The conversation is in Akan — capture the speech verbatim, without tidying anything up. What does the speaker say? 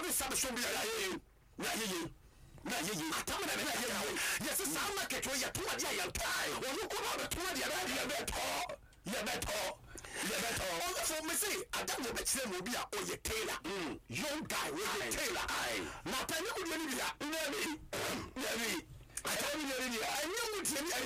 Bobby Samson be a na ye na ye atamana na ye yes sa market we ya to dia ya tai wo ko ba to dia na dia beto ya beto ya beto all so me say adam wo be kire mo bi a o ye tailor young guy we ye tailor na tani wo dia ni dia na mi na mi I tell you, I knew